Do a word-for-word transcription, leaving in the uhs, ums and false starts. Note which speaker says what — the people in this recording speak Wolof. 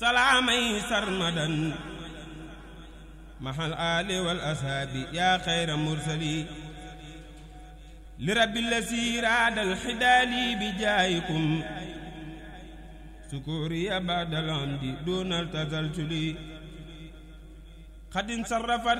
Speaker 1: salaamay sarmadan mahal ali wal ashabi ya khayra mursali li rabbil lazi radal hidali bi jaayikum sukuri abadal amdi dunal tazalzuli qadin sarrafat